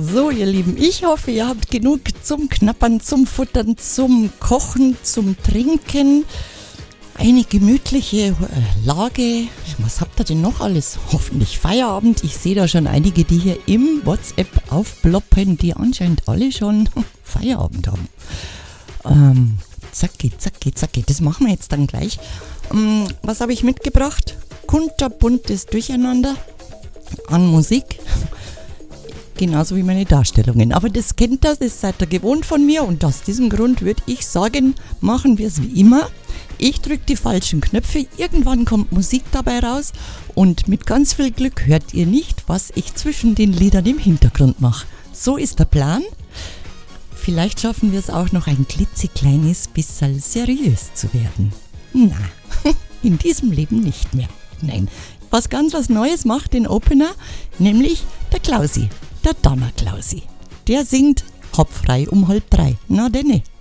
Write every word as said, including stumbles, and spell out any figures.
So, ihr Lieben, ich hoffe, ihr habt genug zum Knappern, zum Futtern, zum Kochen, zum Trinken. Eine gemütliche äh, Lage. Was habt ihr denn noch alles? Hoffentlich Feierabend. Ich sehe da schon einige, die hier im WhatsApp aufploppen, die anscheinend alle schon Feierabend haben. Ähm, zacki, zacki, zacki. Das machen wir jetzt dann gleich. Ähm, was habe ich mitgebracht? Kunterbuntes Durcheinander an Musik. Genauso wie meine Darstellungen. Aber das kennt ihr, das seid ihr gewohnt von mir. Und aus diesem Grund würde ich sagen, machen wir es wie immer. Ich drücke die falschen Knöpfe, irgendwann kommt Musik dabei raus. Und mit ganz viel Glück hört ihr nicht, was ich zwischen den Liedern im Hintergrund mache. So ist der Plan. Vielleicht schaffen wir es auch noch ein klitzekleines bisschen seriös zu werden. Na, in diesem Leben nicht mehr. Nein, was ganz was Neues macht den Opener, nämlich der Klausi. Der Donner Klausi. Der singt Hopf frei um halb drei. Na denne.